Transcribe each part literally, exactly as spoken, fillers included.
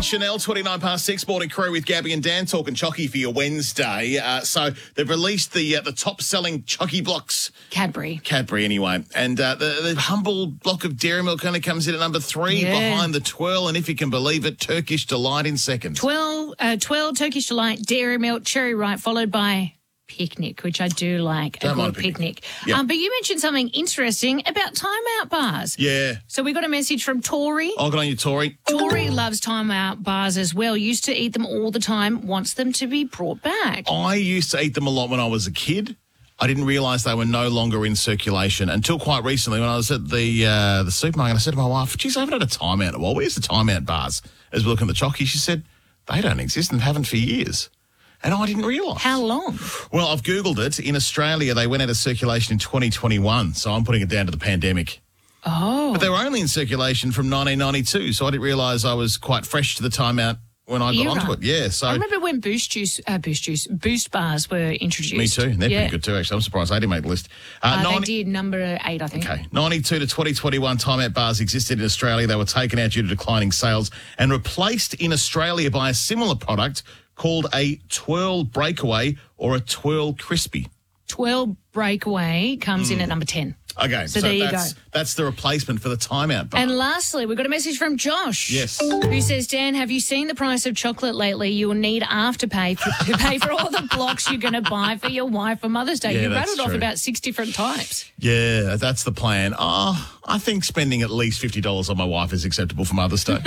and Chanel, twenty-nine past six, morning crew with Gabby and Dan talking chocky for your Wednesday. Uh, so they've released the uh, the top-selling chocky blocks. Cadbury. Cadbury, anyway. And uh, the, the humble block of Dairy Milk kind of comes in at number three Yeah. behind the twirl, and if you can believe it, Turkish Delight in second. Twirl, uh, twirl, Turkish Delight, Dairy Milk, Cherry Ripe, followed by Picnic, which I do like, Don't a mind good a picnic. picnic. Yep. Um, but you mentioned something interesting about timeout bars. Yeah. So we got a message from Tori. I'll get on you, Tori. Tori loves timeout bars as well. Used to eat them all the time, wants them to be brought back. I used to eat them a lot when I was a kid. I didn't realise they were no longer in circulation until quite recently when I was at the uh, the supermarket. I said to my wife, geez, I haven't had a timeout in a while. Where's the timeout bars? As we look at the chocky, she said, they don't exist and haven't for years. And I didn't realise. How long? Well, I've Googled it. In Australia, they went out of circulation in twenty twenty-one, so I'm putting it down to the pandemic. Oh. But they were only in circulation from nineteen ninety-two, so I didn't realise I was quite fresh to the timeout when I got Era. onto it. Yeah, so... I remember when Boost Juice, uh, Boost Juice, Boost bars were introduced. Me too. They're yeah. pretty good too, actually. I'm surprised they didn't make the list. Uh, ninety They did, number eight, I think. Okay. ninety-two to twenty twenty-one timeout bars existed in Australia. They were taken out due to declining sales and replaced in Australia by a similar product called a Twirl Breakaway or a Twirl Crispy. Twirl Breakaway comes in at number ten. Okay, So so, there you that's, go. that's the replacement for the timeout bar. And lastly, we've got a message from Josh. Yes. Who says, Dan, have you seen the price of chocolate lately? You will need Afterpay for, to pay for all the blocks you're going to buy for your wife for Mother's Day. Yeah, you that's rattled off true. about six different types. Yeah, that's the plan. Oh, I think spending at least fifty dollars on my wife is acceptable for Mother's Day.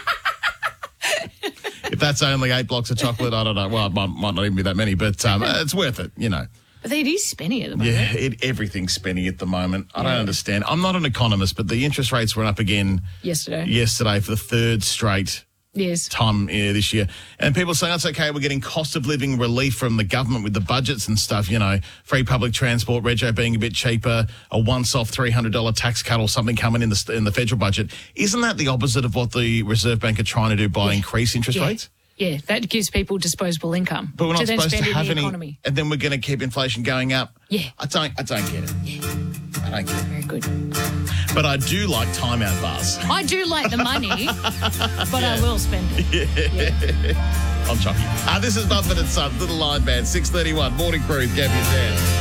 If that's only eight blocks of chocolate, I don't know. Well, it might, might not even be that many, but um, it's worth it, you know. But it is spenny at the moment. Yeah, it, everything's spending at the moment. I don't understand. I'm not an economist, but the interest rates went up again Yesterday. yesterday for the third straight Yes. time uh, this year. And people saying that's okay, we're getting cost of living relief from the government with the budgets and stuff, you know, free public transport, rego being a bit cheaper, a once-off three hundred dollars tax cut or something coming in the in the federal budget. Isn't that the opposite of what the Reserve Bank are trying to do by increase interest Yeah. rates? Yeah, that gives people disposable income But we're to not then supposed to spend in have the any, economy. and then we're going to keep inflation going up. Yeah. I don't, I don't get it. I don't get it. Very good. But I do like timeout bars. I do like the money, but I will spend it. Yeah. I'm chucky. Uh, this is Buffett and Son, Little Line Band, six thirty-one, Morning Crew, Gabby and Dan.